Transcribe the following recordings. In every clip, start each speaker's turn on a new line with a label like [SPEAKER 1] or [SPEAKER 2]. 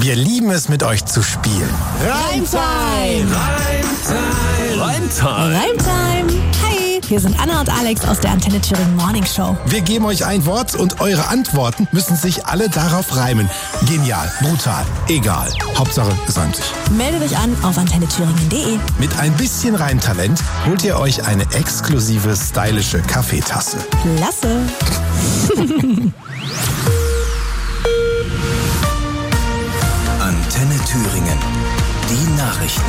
[SPEAKER 1] Wir lieben es, mit euch zu spielen.
[SPEAKER 2] Reimtime!
[SPEAKER 3] Reimtime! Hi, hier sind Anna und Alex aus der Antenne Thüringen Morning Show.
[SPEAKER 1] Wir geben euch ein Wort und eure Antworten müssen sich alle darauf reimen. Genial, brutal, egal. Hauptsache, es reimt sich.
[SPEAKER 3] Meldet euch an auf antennethüringen.de.
[SPEAKER 1] Mit ein bisschen Reimtalent holt ihr euch eine exklusive, stylische Kaffeetasse.
[SPEAKER 3] Klasse!
[SPEAKER 4] Antenne Thüringen. Die Nachrichten.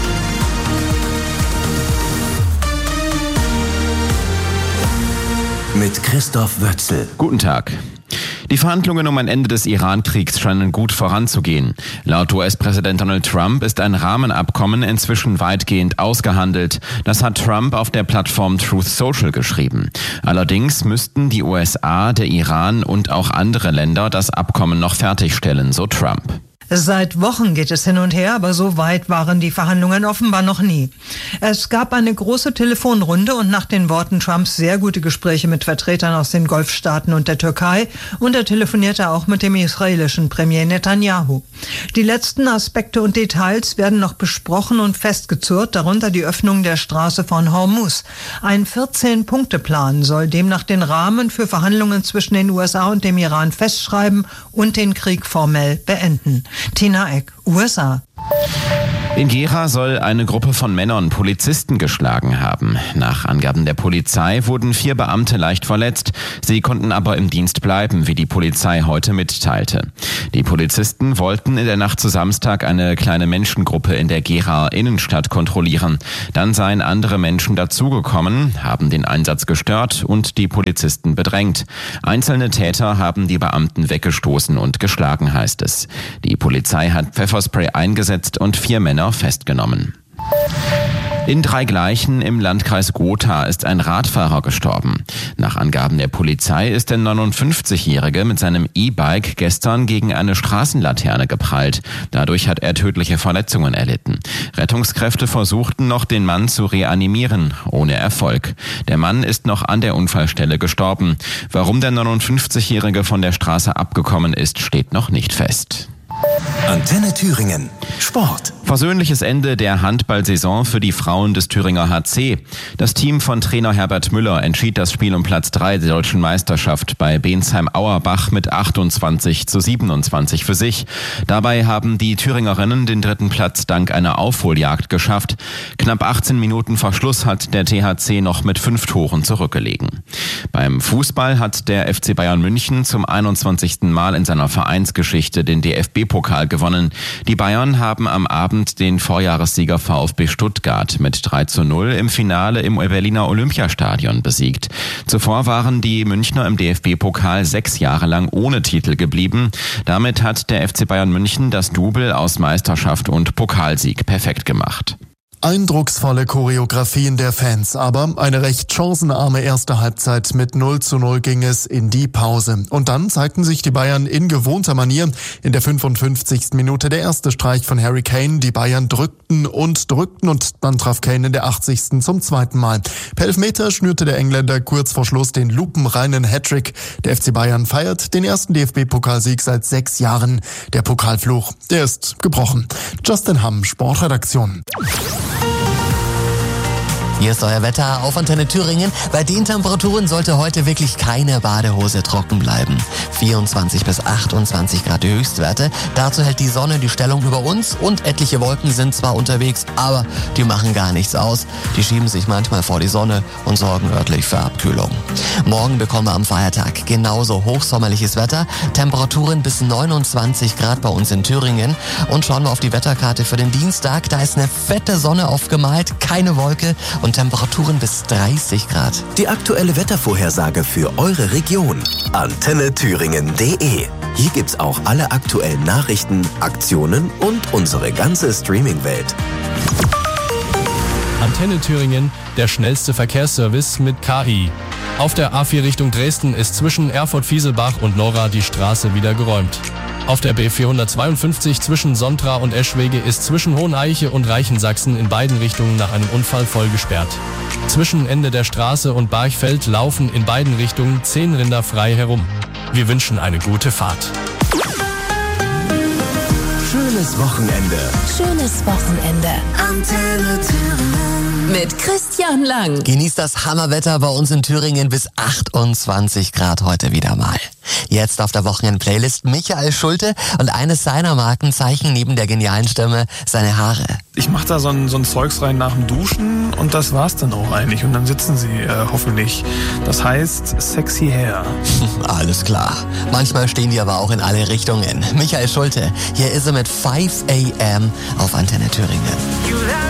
[SPEAKER 4] Mit Christoph Wötzel.
[SPEAKER 5] Guten Tag. Die Verhandlungen um ein Ende des Iran-Kriegs scheinen gut voranzugehen. Laut US-Präsident Donald Trump ist ein Rahmenabkommen inzwischen weitgehend ausgehandelt. Das hat Trump auf der Plattform Truth Social geschrieben. Allerdings müssten die USA, der Iran und auch andere Länder das Abkommen noch fertigstellen, so Trump.
[SPEAKER 6] Seit Wochen geht es hin und her, aber so weit waren die Verhandlungen offenbar noch nie. Es gab eine große Telefonrunde und nach den Worten Trumps sehr gute Gespräche mit Vertretern aus den Golfstaaten und der Türkei, und er telefonierte auch mit dem israelischen Premier Netanyahu. Die letzten Aspekte und Details werden noch besprochen und festgezurrt, darunter die Öffnung der Straße von Hormuz. Ein 14-Punkte-Plan soll demnach den Rahmen für Verhandlungen zwischen den USA und dem Iran festschreiben und den Krieg formell beenden. Tina Eck, USA.
[SPEAKER 5] In Gera soll eine Gruppe von Männern Polizisten geschlagen haben. Nach Angaben der Polizei wurden 4 Beamte leicht verletzt. Sie konnten aber im Dienst bleiben, wie die Polizei heute mitteilte. Die Polizisten wollten in der Nacht zu Samstag eine kleine Menschengruppe in der Geraer Innenstadt kontrollieren. Dann seien andere Menschen dazugekommen, haben den Einsatz gestört und die Polizisten bedrängt. Einzelne Täter haben die Beamten weggestoßen und geschlagen, heißt es. Die Polizei hat Pfefferspray eingesetzt und 4 Männer festgenommen. In Dreigleichen im Landkreis Gotha ist ein Radfahrer gestorben. Nach Angaben der Polizei ist der 59-Jährige mit seinem E-Bike gestern gegen eine Straßenlaterne geprallt. Dadurch hat er tödliche Verletzungen erlitten. Rettungskräfte versuchten noch, den Mann zu reanimieren, ohne Erfolg. Der Mann ist noch an der Unfallstelle gestorben. Warum der 59-Jährige von der Straße abgekommen ist, steht noch nicht fest.
[SPEAKER 4] Antenne Thüringen. Sport.
[SPEAKER 5] Versöhnliches Ende der Handballsaison für die Frauen des Thüringer HC. Das Team von Trainer Herbert Müller entschied das Spiel um Platz 3 der deutschen Meisterschaft bei Bensheim-Auerbach mit 28:27 für sich. Dabei haben die Thüringerinnen den 3. Platz dank einer Aufholjagd geschafft. Knapp 18 Minuten vor Schluss hat der THC noch mit 5 Toren zurückgelegen. Beim Fußball hat der FC Bayern München zum 21. Mal in seiner Vereinsgeschichte den DFB-Pokal gewonnen. Die Bayern haben am Abend den Vorjahressieger VfB Stuttgart mit 3:0 im Finale im Berliner Olympiastadion besiegt. Zuvor waren die Münchner im DFB-Pokal 6 Jahre lang ohne Titel geblieben. Damit hat der FC Bayern München das Double aus Meisterschaft und Pokalsieg perfekt gemacht.
[SPEAKER 7] Eindrucksvolle Choreografien der Fans, aber eine recht chancenarme erste Halbzeit. Mit 0:0 ging es in die Pause. Und dann zeigten sich die Bayern in gewohnter Manier. In der 55. Minute der erste Streich von Harry Kane. Die Bayern drückten und dann traf Kane in der 80. zum zweiten Mal. Per Elfmeter schnürte der Engländer kurz vor Schluss den lupenreinen Hattrick. Der FC Bayern feiert den ersten DFB-Pokalsieg seit 6 Jahren. Der Pokalfluch, der ist gebrochen. Justin Hamm, Sportredaktion.
[SPEAKER 2] Hier ist euer Wetter auf Antenne Thüringen. Bei den Temperaturen sollte heute wirklich keine Badehose trocken bleiben. 24 bis 28 Grad die Höchstwerte. Dazu hält die Sonne die Stellung über uns und etliche Wolken sind zwar unterwegs, aber die machen gar nichts aus. Die schieben sich manchmal vor die Sonne und sorgen örtlich für Abkühlung. Morgen bekommen wir am Feiertag genauso hochsommerliches Wetter. Temperaturen bis 29 Grad bei uns in Thüringen. Und schauen wir auf die Wetterkarte für den Dienstag. Da ist eine fette Sonne aufgemalt, keine Wolke und Temperaturen bis 30 Grad.
[SPEAKER 4] Die aktuelle Wettervorhersage für eure Region. AntenneThüringen.de. Hier gibt's auch alle aktuellen Nachrichten, Aktionen und unsere ganze Streaming-Welt.
[SPEAKER 8] Antenne Thüringen, der schnellste Verkehrsservice mit KI. Auf der A4 Richtung Dresden ist zwischen Erfurt-Fieselbach und Nora die Straße wieder geräumt. Auf der B452 zwischen Sontra und Eschwege ist zwischen Hoheneiche und Reichensachsen in beiden Richtungen nach einem Unfall voll gesperrt. Zwischen Ende der Straße und Barchfeld laufen in beiden Richtungen 10 Rinder frei herum. Wir wünschen eine gute Fahrt.
[SPEAKER 4] schönes Wochenende.
[SPEAKER 3] Schönes Wochenende.
[SPEAKER 4] Antenne Thüringen.
[SPEAKER 3] Mit Christian Lang.
[SPEAKER 2] Genießt das Hammerwetter bei uns in Thüringen bis 28 Grad heute wieder mal. Jetzt auf der Wochenend-Playlist Michael Schulte und eines seiner Markenzeichen neben der genialen Stimme, seine Haare.
[SPEAKER 9] Ich mache da so ein Zeugs rein nach dem Duschen und das war's dann auch eigentlich. Und dann sitzen sie hoffentlich. Das heißt Sexy Hair.
[SPEAKER 2] Alles klar. Manchmal stehen die aber auch in alle Richtungen. Michael Schulte, hier ist er mit 5 AM auf Antenne Thüringen.